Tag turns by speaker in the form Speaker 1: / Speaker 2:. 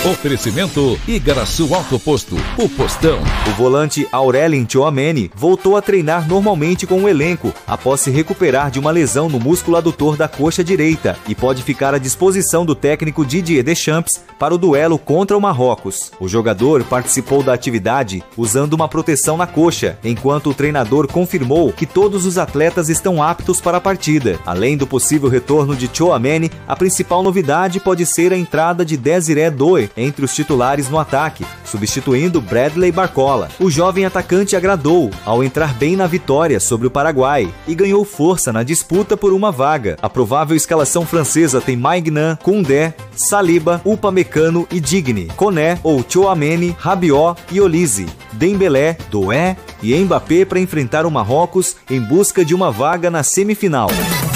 Speaker 1: Oferecimento Igaraçu Auto Posto, o Postão.
Speaker 2: O volante Aurélien Tchouaméni voltou a treinar normalmente com o elenco após se recuperar de uma lesão no músculo adutor da coxa direita e pode ficar à disposição do técnico Didier Deschamps para o duelo contra o Marrocos. O jogador participou da atividade usando uma proteção na coxa, enquanto o treinador confirmou que todos os atletas estão aptos para a partida. Além do possível retorno de Tchouaméni, a principal novidade pode ser a entrada de Désiré Doué entre os titulares no ataque, substituindo Bradley Barcola. O jovem atacante agradou ao entrar bem na vitória sobre o Paraguai e ganhou força na disputa por uma vaga. A provável escalação francesa tem Maignan, Koundé, Saliba, Upamecano e Digne, Koné ou Tchouaméni, Rabiot e Olise, Dembélé, Doué e Mbappé para enfrentar o Marrocos em busca de uma vaga na semifinal.